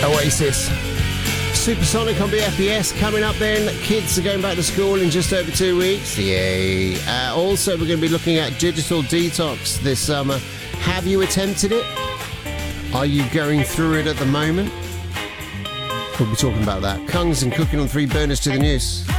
Oasis. Supersonic on BFBS coming up then. Kids are going back to school in just over 2 weeks. Yay. Also, we're going to be looking at digital detox this summer. Have you attempted it? Are you going through it at the moment? We'll be talking about that. Kungs and Cooking on 3 Burners to the news.